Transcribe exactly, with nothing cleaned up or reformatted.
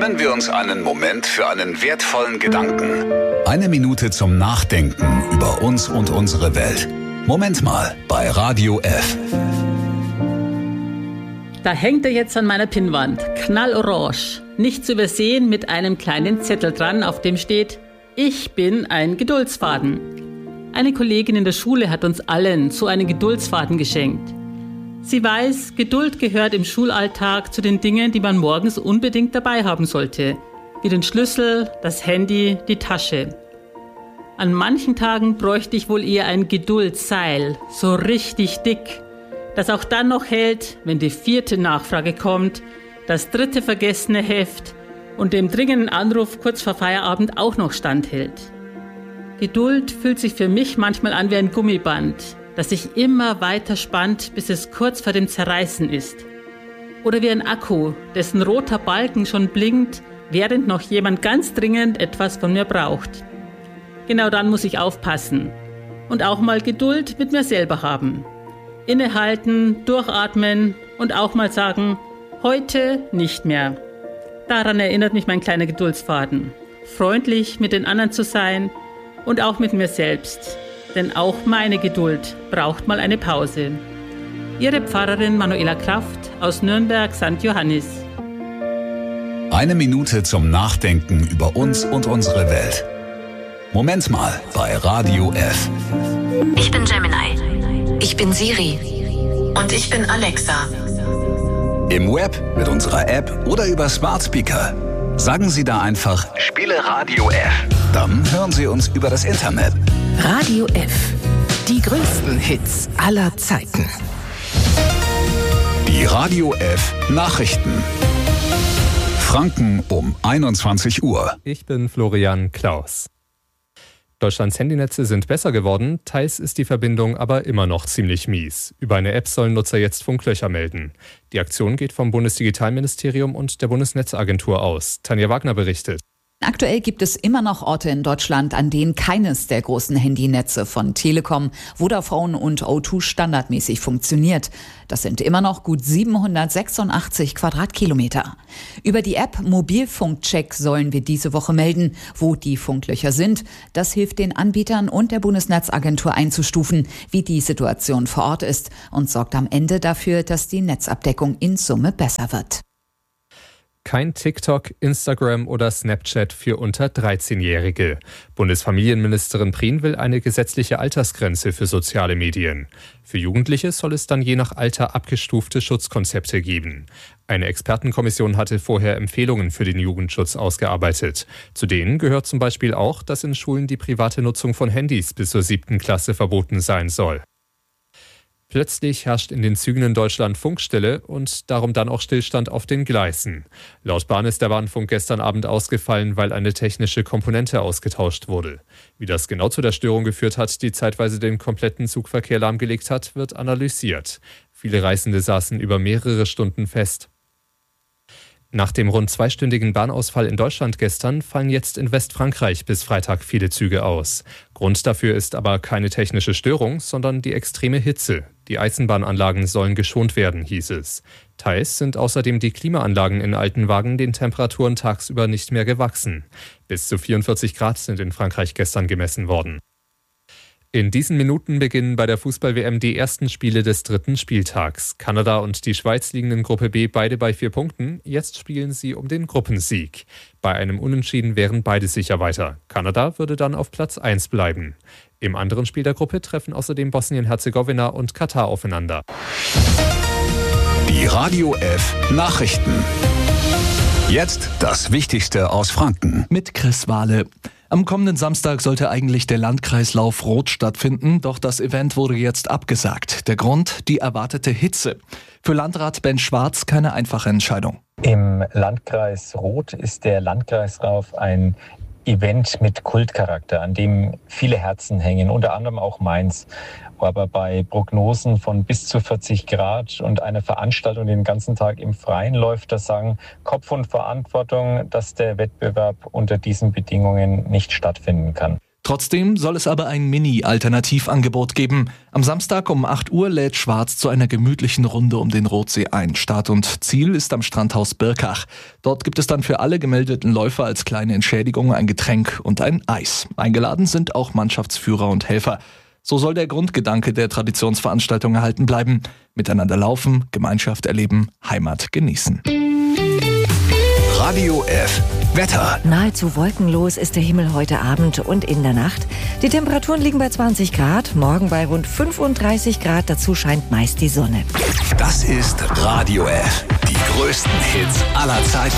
Nehmen wir uns einen Moment für einen wertvollen Gedanken. Eine Minute zum Nachdenken über uns und unsere Welt. Moment mal bei Radio F. Da hängt er jetzt an meiner Pinnwand, knallorange. Nicht zu übersehen mit einem kleinen Zettel dran, auf dem steht: Ich bin ein Geduldsfaden. Eine Kollegin in der Schule hat uns allen so einen Geduldsfaden geschenkt. Sie weiß, Geduld gehört im Schulalltag zu den Dingen, die man morgens unbedingt dabei haben sollte. Wie den Schlüssel, das Handy, die Tasche. An manchen Tagen bräuchte ich wohl eher ein Geduldsseil, so richtig dick, das auch dann noch hält, wenn die vierte Nachfrage kommt, das dritte vergessene Heft und dem dringenden Anruf kurz vor Feierabend auch noch standhält. Geduld fühlt sich für mich manchmal an wie ein Gummiband, das sich immer weiter spannt, bis es kurz vor dem Zerreißen ist. Oder wie ein Akku, dessen roter Balken schon blinkt, während noch jemand ganz dringend etwas von mir braucht. Genau dann muss ich aufpassen und auch mal Geduld mit mir selber haben. Innehalten, durchatmen und auch mal sagen: Heute nicht mehr. Daran erinnert mich mein kleiner Geduldsfaden. Freundlich mit den anderen zu sein und auch mit mir selbst. Denn auch meine Geduld braucht mal eine Pause. Ihre Pfarrerin Manuela Kraft aus Nürnberg Sankt Johannis. Eine Minute zum Nachdenken über uns und unsere Welt. Moment mal bei Radio F. Ich bin Gemini. Ich bin Siri. Und ich bin Alexa. Im Web, mit unserer App oder über Smart Speaker. Sagen Sie da einfach: Spiele Radio F. Dann hören Sie uns über das Internet. Radio F. Die größten Hits aller Zeiten. Die Radio F Nachrichten. Franken um einundzwanzig Uhr. Ich bin Florian Klaus. Deutschlands Handynetze sind besser geworden, teils ist die Verbindung aber immer noch ziemlich mies. Über eine App sollen Nutzer jetzt Funklöcher melden. Die Aktion geht vom Bundesdigitalministerium und der Bundesnetzagentur aus. Tanja Wagner berichtet. Aktuell gibt es immer noch Orte in Deutschland, an denen keines der großen Handynetze von Telekom, Vodafone und O zwei standardmäßig funktioniert. Das sind immer noch gut siebenhundertsechsundachtzig Quadratkilometer. Über die App Mobilfunkcheck sollen wir diese Woche melden, wo die Funklöcher sind. Das hilft den Anbietern und der Bundesnetzagentur einzustufen, wie die Situation vor Ort ist, und sorgt am Ende dafür, dass die Netzabdeckung in Summe besser wird. Kein TikTok, Instagram oder Snapchat für unter dreizehnjährige. Bundesfamilienministerin Prien will eine gesetzliche Altersgrenze für soziale Medien. Für Jugendliche soll es dann je nach Alter abgestufte Schutzkonzepte geben. Eine Expertenkommission hatte vorher Empfehlungen für den Jugendschutz ausgearbeitet. Zu denen gehört zum Beispiel auch, dass in Schulen die private Nutzung von Handys bis zur siebten Klasse verboten sein soll. Plötzlich herrscht in den Zügen in Deutschland Funkstille und darum dann auch Stillstand auf den Gleisen. Laut Bahn ist der Bahnfunk gestern Abend ausgefallen, weil eine technische Komponente ausgetauscht wurde. Wie das genau zu der Störung geführt hat, die zeitweise den kompletten Zugverkehr lahmgelegt hat, wird analysiert. Viele Reisende saßen über mehrere Stunden fest. Nach dem rund zweistündigen Bahnausfall in Deutschland gestern fallen jetzt in Westfrankreich bis Freitag viele Züge aus. Grund dafür ist aber keine technische Störung, sondern die extreme Hitze. Die Eisenbahnanlagen sollen geschont werden, hieß es. Teils sind außerdem die Klimaanlagen in alten Wagen den Temperaturen tagsüber nicht mehr gewachsen. Bis zu vierundvierzig Grad sind in Frankreich gestern gemessen worden. In diesen Minuten beginnen bei der Fußball-W M die ersten Spiele des dritten Spieltags. Kanada und die Schweiz liegen in Gruppe B beide bei vier Punkten. Jetzt spielen sie um den Gruppensieg. Bei einem Unentschieden wären beide sicher weiter. Kanada würde dann auf Platz eins bleiben. Im anderen Spiel der Gruppe treffen außerdem Bosnien-Herzegowina und Katar aufeinander. Die Radio F Nachrichten. Jetzt das Wichtigste aus Franken. Mit Chris Wahle. Am kommenden Samstag sollte eigentlich der Landkreislauf Rot stattfinden, doch das Event wurde jetzt abgesagt. Der Grund: die erwartete Hitze. Für Landrat Ben Schwarz keine einfache Entscheidung. Im Landkreis Rot ist der Landkreislauf ein Event mit Kultcharakter, an dem viele Herzen hängen, unter anderem auch meins. Aber bei Prognosen von bis zu vierzig Grad und einer Veranstaltung, die den ganzen Tag im Freien läuft, da sagen Kopf und Verantwortung, dass der Wettbewerb unter diesen Bedingungen nicht stattfinden kann. Trotzdem soll es aber ein Mini-Alternativangebot geben. Am Samstag um acht Uhr lädt Schwarz zu einer gemütlichen Runde um den Rotsee ein. Start und Ziel ist am Strandhaus Birkach. Dort gibt es dann für alle gemeldeten Läufer als kleine Entschädigung ein Getränk und ein Eis. Eingeladen sind auch Mannschaftsführer und Helfer. So soll der Grundgedanke der Traditionsveranstaltung erhalten bleiben. Miteinander laufen, Gemeinschaft erleben, Heimat genießen. Radio F. Wetter. Nahezu wolkenlos ist der Himmel heute Abend und in der Nacht. Die Temperaturen liegen bei zwanzig Grad, morgen bei rund fünfunddreißig Grad. Dazu scheint meist die Sonne. Das ist Radio F. Die größten Hits aller Zeiten.